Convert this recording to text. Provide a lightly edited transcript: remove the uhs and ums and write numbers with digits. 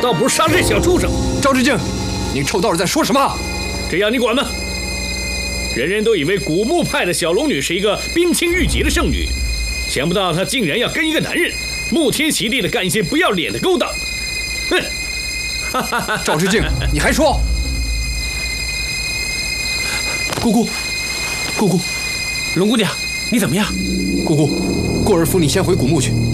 倒不如杀这小畜生。 赵志敬，你臭道士在说什么？ 这要你管吗？人人都以为古墓派的小龙女是一个冰清玉洁的圣女，想不到她竟然要跟一个男人沐天席地的干一些不要脸的勾当。哼！ 赵志敬，你还说？姑姑，龙姑娘，你怎么样？姑姑，过儿扶你先回古墓去。